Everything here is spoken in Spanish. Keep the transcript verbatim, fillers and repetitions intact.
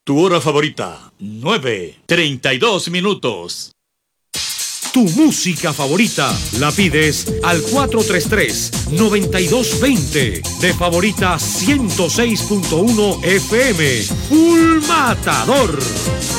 Tu hora favorita, nueve, treinta y dos minutos. Tu música favorita la pides al cuatro tres tres, nueve dos dos cero de Favorita ciento seis punto uno F M. Full Matador.